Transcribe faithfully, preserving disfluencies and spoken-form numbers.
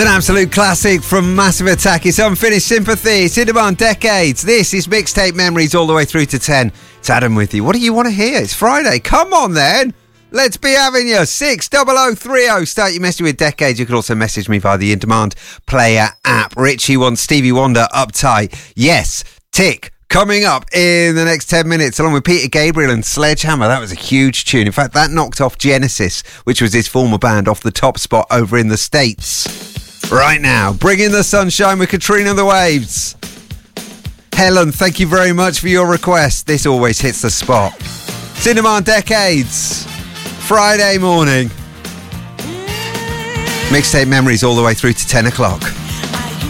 An absolute classic from Massive Attack. It's Unfinished Sympathy. It's in demand decades. This is Mixtape Memories all the way through to ten. It's Adam with you. What do you want to hear? It's Friday. Come on then. Let's be having you. six double oh three oh. Start your message with decades. You can also message me via the In Demand Player app. Richie wants Stevie Wonder, Uptight. Yes. Tick. Coming up in the next ten minutes, along with Peter Gabriel and Sledgehammer. That was a huge tune. In fact, that knocked off Genesis, which was his former band, off the top spot over in the States. Right now, bring in the sunshine with Katrina and the Waves. Helen, thank you very much for your request. This always hits the spot. Cinnamon Decades. Friday morning. Mixtape Memories all the way through to ten o'clock.